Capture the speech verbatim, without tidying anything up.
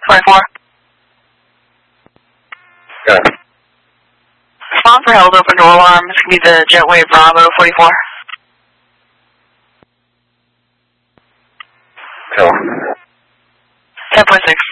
twenty-four. Got it. Respond for held open door alarm. This could be the Jetway Bravo forty-four. Tell. ten point six.